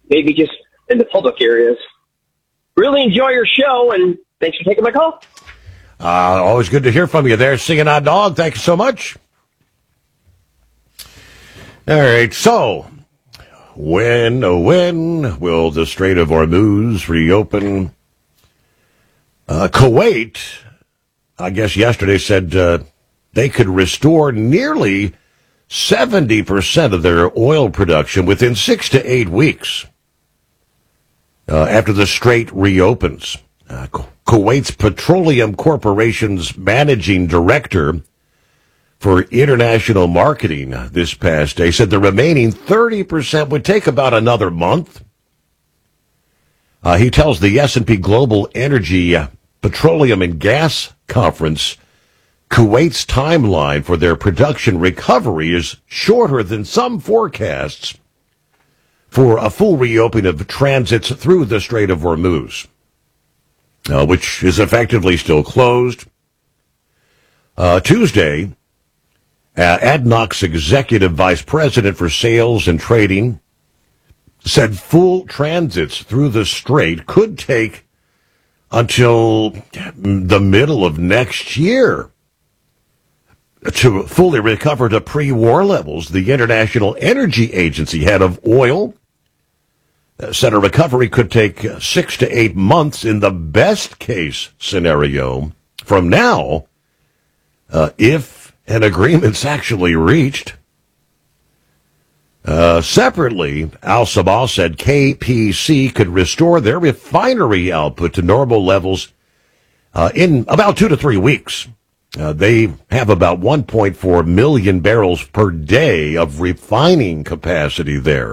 maybe just in the public areas. Really enjoy your show, and thanks for taking my call. Always good to hear from you there, Singing Hot Dog. Thank you so much. All right, so when will the Strait of Hormuz reopen? Kuwait, I guess yesterday, said they could restore nearly 70% of their oil production within 6 to 8 weeks after the strait reopens. Kuwait's Petroleum Corporation's managing director for international marketing this past day said the remaining 30% would take about another month. He tells the S&P Global Energy Petroleum and Gas Conference Kuwait's timeline for their production recovery is shorter than some forecasts for a full reopening of transits through the Strait of Hormuz, which is effectively still closed. Tuesday, ADNOC's executive vice president for sales and trading said full transits through the strait could take until the middle of next year to fully recover to pre-war levels. The International Energy Agency, head of oil, said a recovery could take 6 to 8 months in the best case scenario from now, if an agreement's actually reached. Separately, Al Sabah said KPC could restore their refinery output to normal levels in about 2 to 3 weeks. They have about 1.4 million barrels per day of refining capacity there.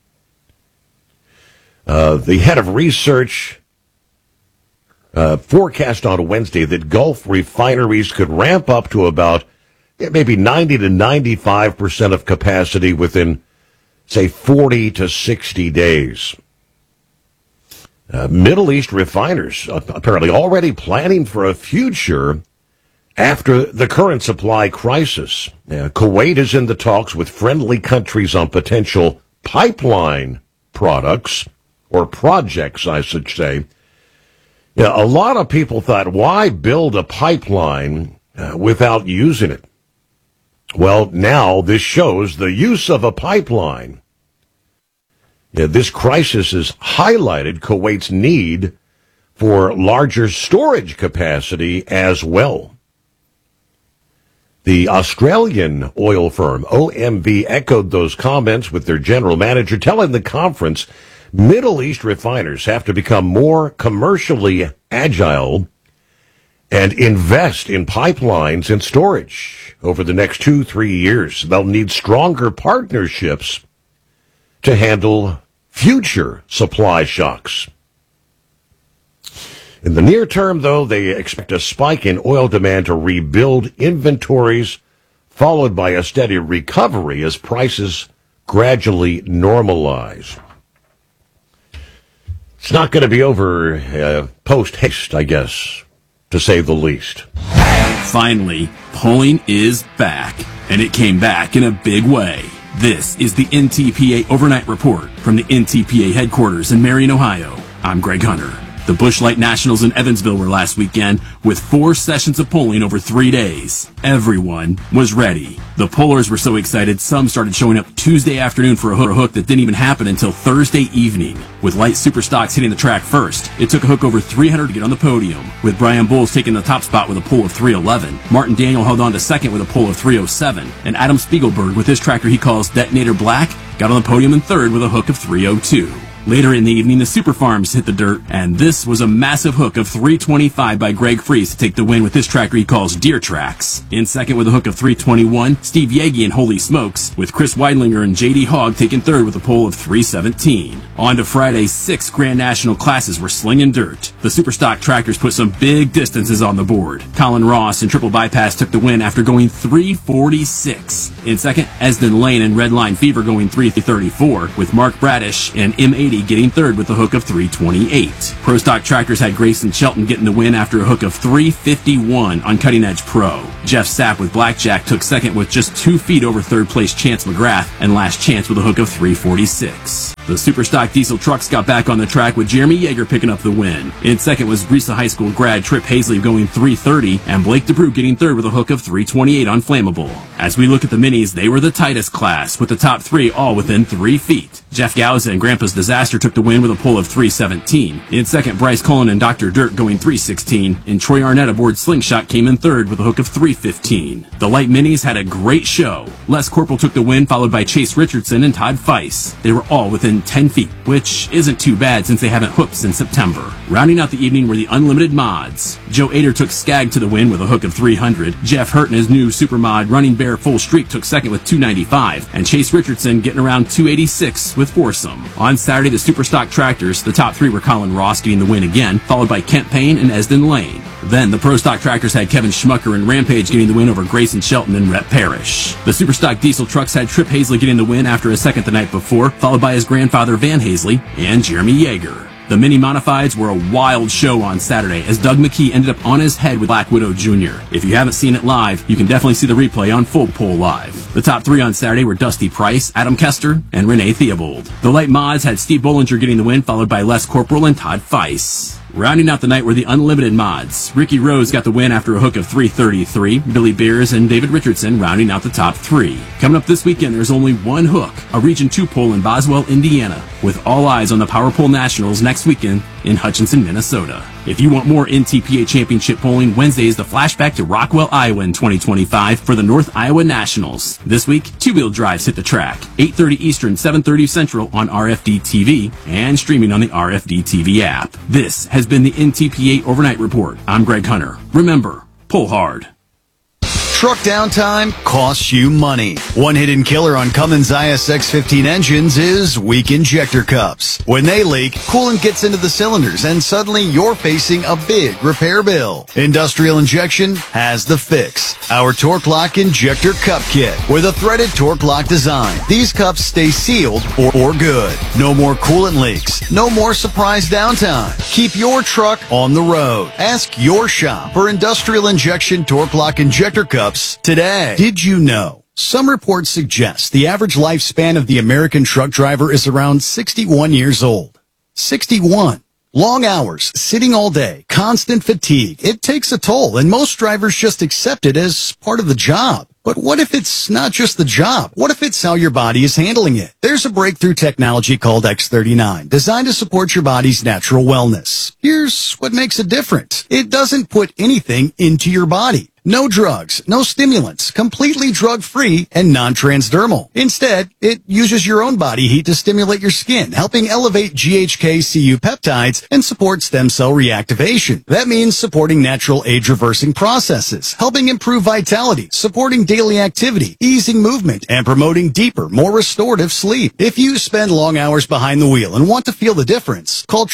The head of research forecast on Wednesday that Gulf refineries could ramp up to about maybe 90 to 95% of capacity within, say, 40 to 60 days. Middle East refiners apparently already planning for a future after the current supply crisis. Kuwait is in the talks with friendly countries on potential pipeline products, or projects, I should say. A lot of people thought, why build a pipeline without using it? Well, now this shows the use of a pipeline. This crisis has highlighted Kuwait's need for larger storage capacity as well. The Australian oil firm OMV echoed those comments with their general manager, telling the conference Middle East refiners have to become more commercially agile and invest in pipelines and storage over the next 2-3 years. They'll need stronger partnerships to handle future supply shocks. In the near term, though, they expect a spike in oil demand to rebuild inventories, followed by a steady recovery as prices gradually normalize. It's not going to be over post-haste, I guess, to say the least. Finally, polling is back, and it came back in a big way. This is the NTPA Overnight Report from the NTPA headquarters in Marion, Ohio. I'm Greg Hunter. The Busch Light Nationals in Evansville were last weekend with 4 sessions of polling over 3 days. Everyone was ready. The pollers were so excited, some started showing up Tuesday afternoon for a hook that didn't even happen until Thursday evening. With Light Super Stocks hitting the track first, it took a hook over 300 to get on the podium, with Brian Bowles taking the top spot with a poll of 311. Martin Daniel held on to second with a poll of 307, and Adam Spiegelberg, with his tracker he calls Detonator Black, got on the podium in third with a hook of 302. Later in the evening, the Super Farms hit the dirt, and this was a massive hook of 325 by Greg Fries to take the win with this tracker he calls Deer Tracks. In second with a hook of 321, Steve Yagi and Holy Smokes, with Chris Weidlinger and J.D. Hogg taking third with a poll of 317. On to Friday's 6 Grand National classes were slinging dirt. The Superstock tractors put some big distances on the board. Colin Ross and Triple Bypass took the win after going 346. In second, Esden Lane and Redline Fever going 334, with Mark Bradish and M80 getting third with a hook of 328. Pro Stock Tractors had Grayson Shelton getting the win after a hook of 351 on Cutting Edge Pro. Jeff Sapp with Blackjack took second with just 2 feet over third place Chance McGrath, and Last Chance with a hook of 346. The Superstock diesel trucks got back on the track with Jeremy Yeager picking up the win. In second was Risa High School grad Trip Hazley going 3:30, and Blake DeBrew getting third with a hook of 3:28 on Flammable. As we look at the minis, they were the tightest class, with the top three all within 3 feet. Jeff Gauza and Grandpa's Disaster took the win with a pull of 3:17. In second, Bryce Cullen and Dr. Dirt going 3:16, and Troy Arnett aboard Slingshot came in third with a hook of 3:15. The light minis had a great show. Les Corporal took the win, followed by Chase Richardson and Todd Feiss. They were all within 10 feet, which isn't too bad since they haven't hooked since September. Rounding out the evening were the Unlimited Mods. Joe Ader took Skag to the win with a hook of 300. Jeff Hurt and his new Supermod Running Bear Full Streak took second with 295, and Chase Richardson getting around 286 with foursome. On Saturday, the Superstock tractors, the top three were Colin Ross getting the win again, followed by Kent Payne and Esden Lane. Then the Pro Stock tractors had Kevin Schmucker and Rampage getting the win over Grayson Shelton and Rhett Parrish. The Superstock diesel trucks had Trip Hazley getting the win after a second the night before, followed by his grandfather Van Hazley and Jeremy Yeager. The mini modifieds were a wild show on Saturday as Doug McKee ended up on his head with Black Widow Jr. If you haven't seen it live, you can definitely see the replay on Full Pull Live. The top three on Saturday were Dusty Price, Adam Kester, and Renee Theobald. The light mods had Steve Bollinger getting the win, followed by Les Corporal and Todd Feiss. Rounding out the night were the Unlimited Mods. Ricky Rose got the win after a hook of 333. Billy Beers and David Richardson rounding out the top three. Coming up this weekend, there's only one hook, a Region 2 pull in Boswell, Indiana, with all eyes on the Power Pole Nationals next weekend in Hutchinson, Minnesota. If you want more NTPA Championship polling, Wednesday is the flashback to Rockwell, Iowa in 2025 for the North Iowa Nationals. This week, two-wheel drives hit the track, 8:30 Eastern, 7:30 Central on RFD TV and streaming on the RFD TV app. This has been the NTPA Overnight Report. I'm Greg Hunter. Remember, pull hard. Truck downtime costs you money. One hidden killer on Cummins ISX-15 engines is weak injector cups. When they leak, coolant gets into the cylinders and suddenly you're facing a big repair bill. Industrial Injection has the fix. Our Torque Lock Injector Cup Kit with a threaded Torque Lock design. These cups stay sealed or good. No more coolant leaks. No more surprise downtime. Keep your truck on the road. Ask your shop for Industrial Injection Torque Lock Injector Cups today. Did you know? Some reports suggest the average lifespan of the American truck driver is around 61 years old. 61. Long hours, sitting all day, constant fatigue. It takes a toll, and most drivers just accept it as part of the job. But what if it's not just the job? What if it's how your body is handling it? There's a breakthrough technology called X39, designed to support your body's natural wellness. Here's what makes it different. It doesn't put anything into your body. No drugs, no stimulants, completely drug-free and non-transdermal. Instead, it uses your own body heat to stimulate your skin, helping elevate GHK-Cu peptides and support stem cell reactivation. That means supporting natural age-reversing processes, helping improve vitality, supporting daily activity, easing movement, and promoting deeper, more restorative sleep. If you spend long hours behind the wheel and want to feel the difference, call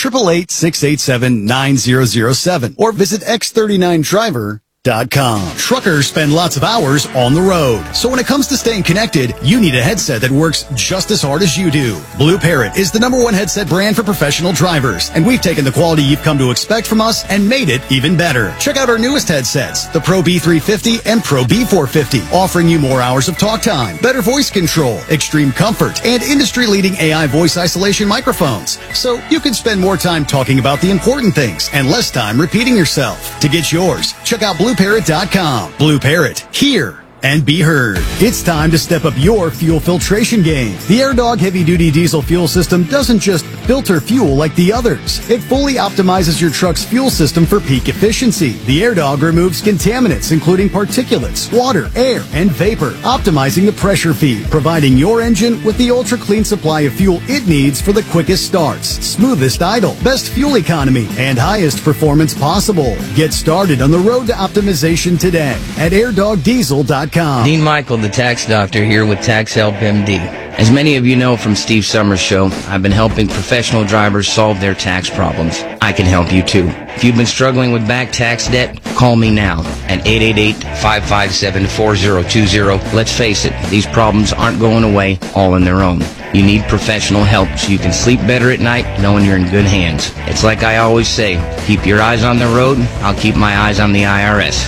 888-687-9007 or visit X39Driver.com. Truckers spend lots of hours on the road. So when it comes to staying connected, you need a headset that works just as hard as you do. Blue Parrot is the #1 headset brand for professional drivers, and we've taken the quality you've come to expect from us and made it even better. Check out our newest headsets, the Pro B350 and Pro B450, offering you more hours of talk time, better voice control, extreme comfort, and industry-leading AI voice isolation microphones. So you can spend more time talking about the important things and less time repeating yourself. To get yours, check out BlueParrot.com. Blue Parrot, hear and be heard. It's time to step up your fuel filtration game. The AirDog heavy-duty diesel fuel system doesn't just filter fuel like the others. It fully optimizes your truck's fuel system for peak efficiency. The AirDog removes contaminants, including particulates, water, air, and vapor, optimizing the pressure feed, providing your engine with the ultra-clean supply of fuel it needs for the quickest starts, smoothest idle, best fuel economy, and highest performance possible. Get started on the road to optimization today at airdogdiesel.com. Dean Michael, the tax doctor, here with Tax Help MD. As many of you know from Steve Summers' show, I've been helping professional drivers solve their tax problems. I can help you too. If you've been struggling with back tax debt, call me now at 888-557-4020. Let's face it, these problems aren't going away all on their own. You need professional help so you can sleep better at night knowing you're in good hands. It's like I always say, keep your eyes on the road, I'll keep my eyes on the IRS.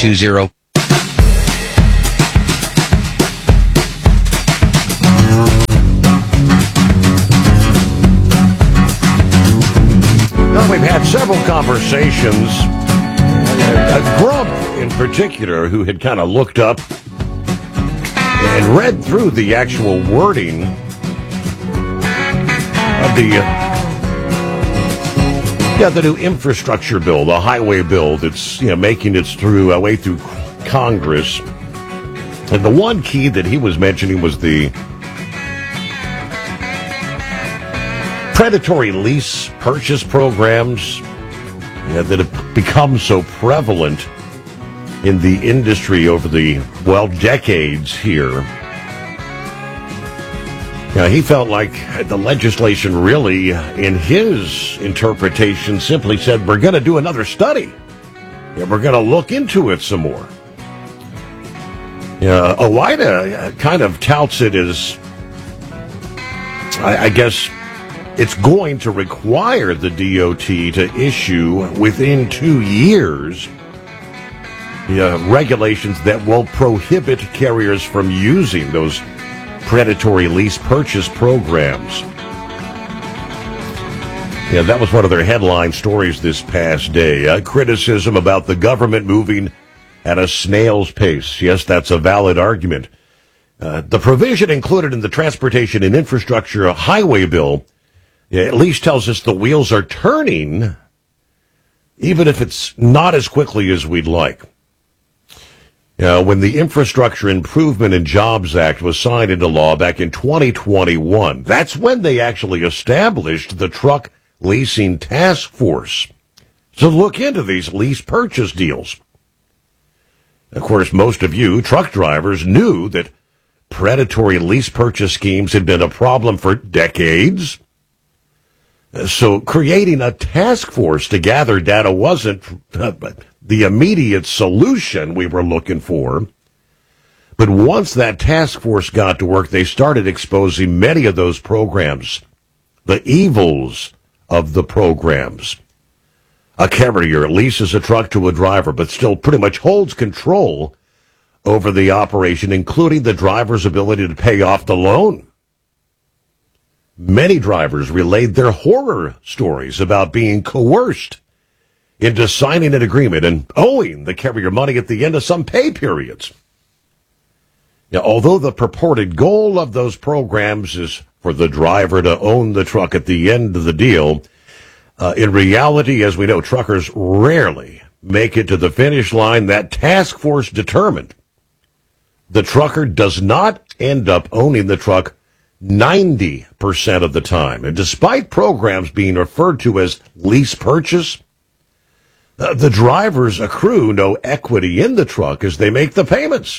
888-557-4020. several conversations. Grump, in particular, who had kind of looked up and read through the actual wording of the new infrastructure bill, the highway bill that's making its way through Congress. And the one key that he was mentioning was the predatory lease purchase programs that have become so prevalent in the industry over the, decades here. He felt like the legislation really, in his interpretation, simply said, we're going to do another study. We're going to look into it some more. OOIDA kind of touts it as, I guess, it's going to require the DOT to issue within 2 years regulations that will prohibit carriers from using those predatory lease purchase programs. That was one of their headline stories this past day. Criticism about the government moving at a snail's pace. Yes, that's a valid argument. The provision included in the Transportation and Infrastructure Highway Bill at least tells us the wheels are turning, even if it's not as quickly as we'd like. When the Infrastructure Improvement and Jobs Act was signed into law back in 2021, that's when they actually established the Truck Leasing Task Force to look into these lease purchase deals. Of course, most of you truck drivers knew that predatory lease purchase schemes had been a problem for decades. So creating a task force to gather data wasn't the immediate solution we were looking for. But once that task force got to work, they started exposing many of those programs, the evils of the programs. A carrier leases a truck to a driver, but still pretty much holds control over the operation, including the driver's ability to pay off the loan. Many drivers relayed their horror stories about being coerced into signing an agreement and owing the carrier money at the end of some pay periods. Although the purported goal of those programs is for the driver to own the truck at the end of the deal, in reality, as we know, truckers rarely make it to the finish line. That task force determined the trucker does not end up owning the truck 90% of the time. And despite programs being referred to as lease purchase, the drivers accrue no equity in the truck as they make the payments.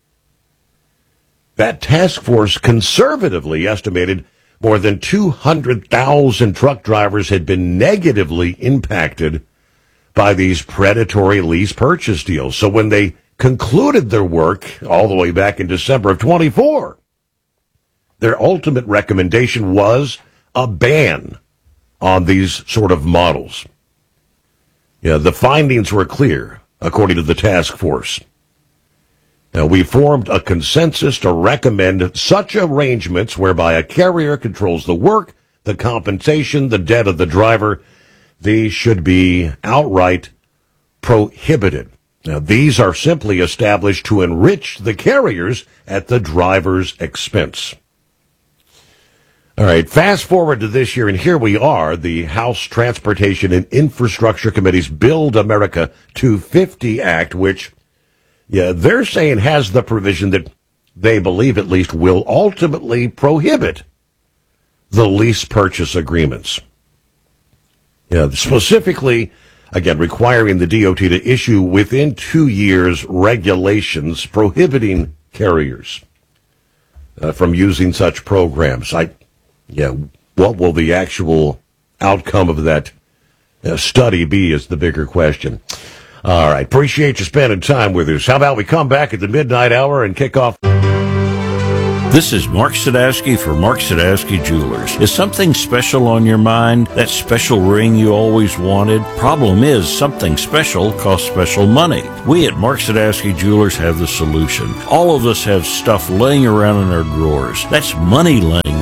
That task force conservatively estimated more than 200,000 truck drivers had been negatively impacted by these predatory lease purchase deals. So when they concluded their work all the way back in December of 24, their ultimate recommendation was a ban on these sort of models. The findings were clear, according to the task force. Now, we formed a consensus to recommend such arrangements whereby a carrier controls the work, the compensation, the debt of the driver. These should be outright prohibited. Now, these are simply established to enrich the carriers at the driver's expense. All right, fast forward to this year, and here we are, the House Transportation and Infrastructure Committee's Build America 250 Act, which, they're saying has the provision that they believe at least will ultimately prohibit the lease purchase agreements. Specifically, again, requiring the DOT to issue within 2 years regulations prohibiting carriers from using such programs. What will the actual outcome of that study be is the bigger question. All right. Appreciate you spending time with us. How about we come back at the midnight hour and kick off? This is Mark Sadowski for Mark Sadowski Jewelers. Is something special on your mind? That special ring you always wanted? Problem is, something special costs special money. We at Mark Sadowski Jewelers have the solution. All of us have stuff laying around in our drawers. That's money laying there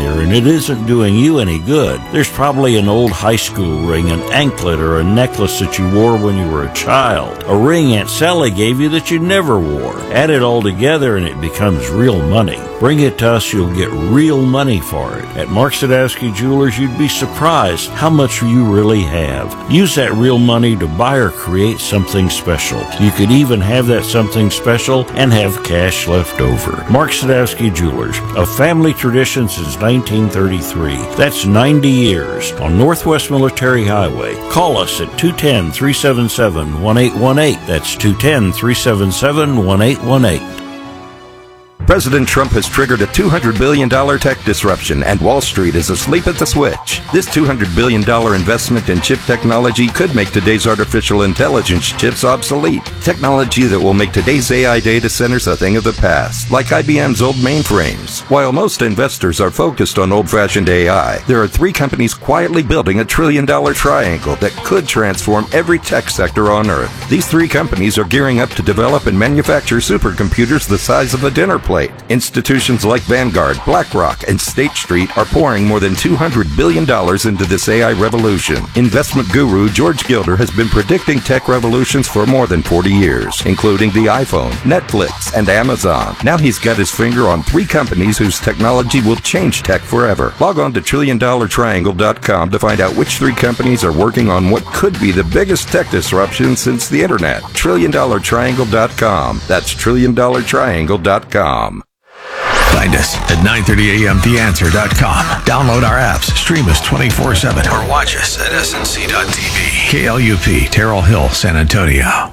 there and it isn't doing you any good. There's probably an old high school ring, an anklet, or a necklace that you wore when you were a child. A ring Aunt Sally gave you that you never wore. Add it all together and it becomes real money. Bring it to us, you'll get real money for it. At Mark Sadowski Jewelers, you'd be surprised how much you really have. Use that real money to buy or create something special. You could even have that something special and have cash left over. Mark Sadowski Jewelers, a family tradition since 1933. That's 90 years on Northwest Military Highway. Call us at 210-377-1818. That's 210-377-1818. President Trump has triggered a $200 billion tech disruption, and Wall Street is asleep at the switch. This $200 billion investment in chip technology could make today's artificial intelligence chips obsolete. Technology that will make today's AI data centers a thing of the past, like IBM's old mainframes. While most investors are focused on old-fashioned AI, there are three companies quietly building a trillion-dollar triangle that could transform every tech sector on Earth. These three companies are gearing up to develop and manufacture supercomputers the size of a dinner plate. Institutions like Vanguard, BlackRock, and State Street are pouring more than $200 billion into this AI revolution. Investment guru George Gilder has been predicting tech revolutions for more than 40 years, including the iPhone, Netflix, and Amazon. Now he's got his finger on three companies whose technology will change tech forever. Log on to TrillionDollarTriangle.com to find out which three companies are working on what could be the biggest tech disruption since the internet. TrillionDollarTriangle.com. That's TrillionDollarTriangle.com. Find us at 930 AMTheAnswer.com. Download our apps, stream us 24/7, or watch us at snc.tv. KLUP, Terrell Hill, San Antonio.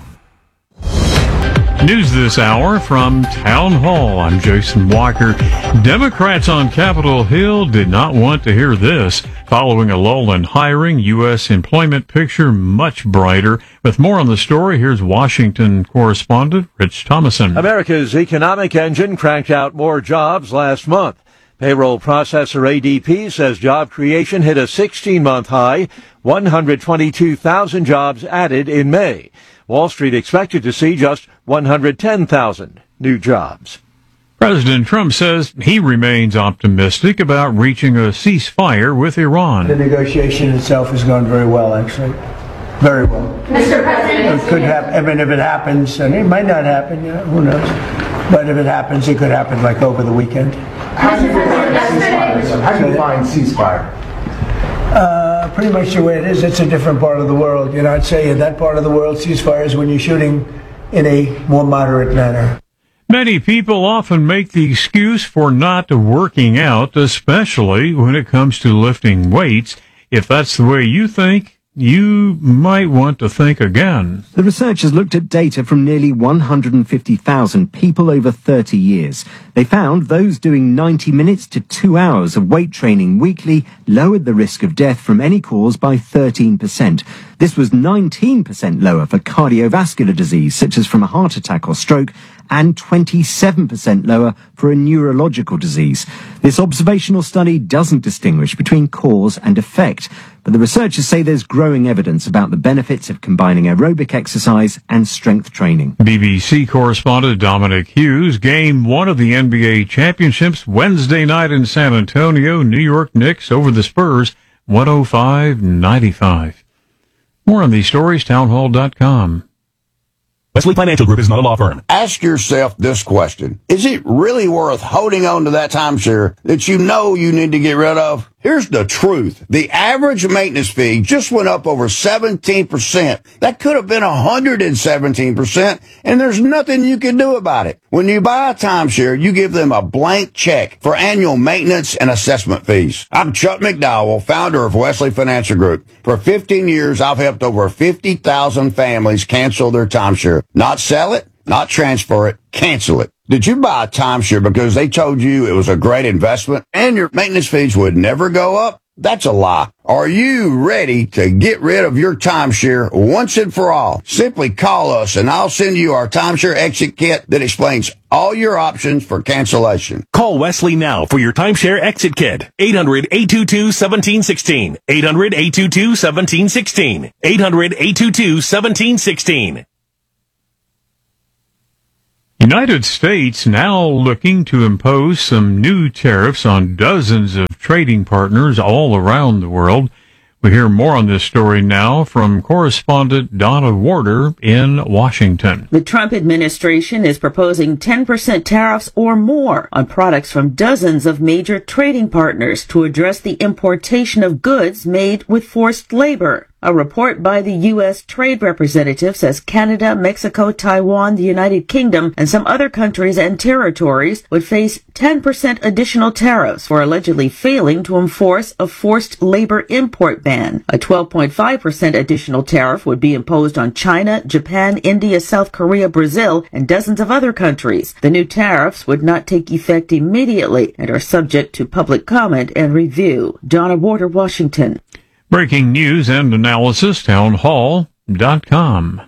News this hour from Town Hall. I'm Jason Walker. Democrats on Capitol Hill did not want to hear this. Following a lull in hiring, U.S. employment picture much brighter. With more on the story, here's Washington correspondent Rich Thomason. America's economic engine cranked out more jobs last month. Payroll processor ADP says job creation hit a 16-month high, 122,000 jobs added in May. Wall Street expected to see just 110,000 new jobs. President Trump says he remains optimistic about reaching a ceasefire with Iran. The negotiation itself has gone very well, actually. Very well. Mr. President. It could happen. I mean, if it happens, and it might not happen, who knows? But if it happens, it could happen like over the weekend. How do you define ceasefire? Pretty much the way it is. It's a different part of the world. You know, I'd say in that part of the world, ceasefire is when you're shooting in a more moderate manner. Many people often make the excuse for not working out, especially when it comes to lifting weights. If that's the way you think, you might want to think again. The researchers looked at data from nearly 150,000 people over 30 years. They found those doing 90 minutes to 2 hours of weight training weekly lowered the risk of death from any cause by 13%. This was 19% lower for cardiovascular disease, such as from a heart attack or stroke, and 27% lower for a neurological disease. This observational study doesn't distinguish between cause and effect, but the researchers say there's growing evidence about the benefits of combining aerobic exercise and strength training. BBC correspondent Dominic Hughes. Game 1 of the NBA championships Wednesday night in San Antonio. New York Knicks over the Spurs, 105-95. More on these stories, townhall.com. Wesley Financial Group is not a law firm. Ask yourself this question. Is it really worth holding on to that timeshare that you know you need to get rid of? Here's the truth. The average maintenance fee just went up over 17%. That could have been 117%, and there's nothing you can do about it. When you buy a timeshare, you give them a blank check for annual maintenance and assessment fees. I'm Chuck McDowell, founder of Wesley Financial Group. For 15 years, I've helped over 50,000 families cancel their timeshare. Not sell it, not transfer it, cancel it. Did you buy a timeshare because they told you it was a great investment and your maintenance fees would never go up? That's a lie. Are you ready to get rid of your timeshare once and for all? Simply call us and I'll send you our timeshare exit kit that explains all your options for cancellation. Call Wesley now for your timeshare exit kit. 800-822-1716. 800-822-1716. 800-822-1716. United States now looking to impose some new tariffs on dozens of trading partners all around the world. We hear more on this story now from correspondent Donna Warder in Washington. The Trump administration is proposing 10% tariffs or more on products from dozens of major trading partners to address the importation of goods made with forced labor. A report by the U.S. Trade Representative says Canada, Mexico, Taiwan, the United Kingdom, and some other countries and territories would face 10% additional tariffs for allegedly failing to enforce a forced labor import ban. A 12.5% additional tariff would be imposed on China, Japan, India, South Korea, Brazil, and dozens of other countries. The new tariffs would not take effect immediately and are subject to public comment and review. Donna Warder, Washington. Breaking news and analysis, townhall.com.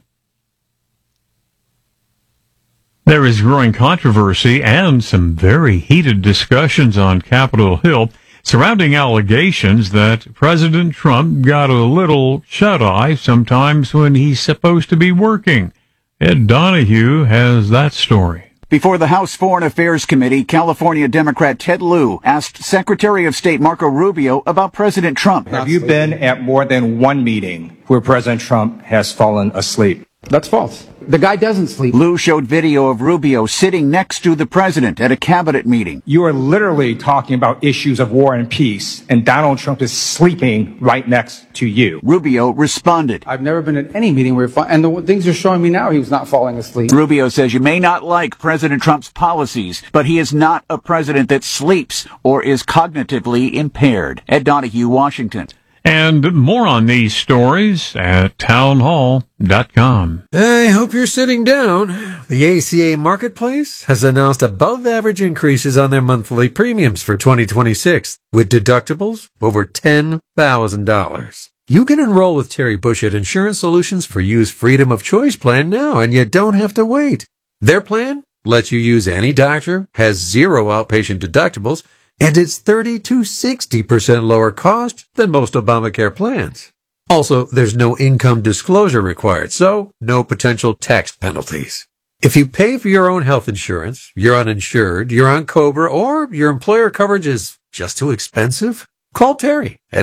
There is growing controversy and some very heated discussions on Capitol Hill surrounding allegations that President Trump got a little shut-eye sometimes when he's supposed to be working. Ed Donahue has that story. Before the House Foreign Affairs Committee, California Democrat Ted Lieu asked Secretary of State Marco Rubio about President Trump. Have you been at more than one meeting where President Trump has fallen asleep? That's false. The guy doesn't sleep. Lieu showed video of Rubio sitting next to the president at a cabinet meeting. You are literally talking about issues of war and peace, and Donald Trump is sleeping right next to you. Rubio responded. I've never been at any meeting where, and the things you're showing me now, he was not falling asleep. Rubio says you may not like President Trump's policies, but he is not a president that sleeps or is cognitively impaired. Ed Donahue, Washington. And more on these stories at townhall.com. I hope you're sitting down. The ACA Marketplace has announced above-average increases on their monthly premiums for 2026, with deductibles over $10,000. You can enroll with Terry Bushett Insurance Solutions for You's Freedom of Choice plan now, and you don't have to wait. Their plan lets you use any doctor, has zero outpatient deductibles, and it's 30 to 60% lower cost than most Obamacare plans. Also, there's no income disclosure required, so no potential tax penalties. If you pay for your own health insurance, you're uninsured, you're on COBRA, or your employer coverage is just too expensive, call Terry at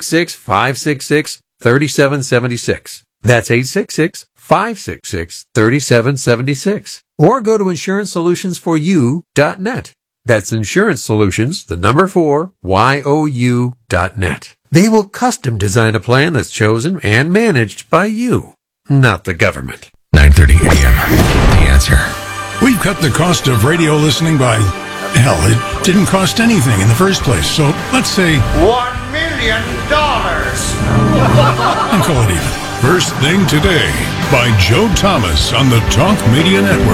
866-566-3776. That's 866-566-3776. Or go to insurancesolutionsforyou.net. That's Insurance Solutions, the number 4, YOU.net. They will custom design a plan that's chosen and managed by you, not the government. 9:30 a.m. The Answer. We've cut the cost of radio listening by, hell, it didn't cost anything in the first place. So let's say $1 million. And call it even. First Thing Today by Joe Thomas on the Talk Media Network.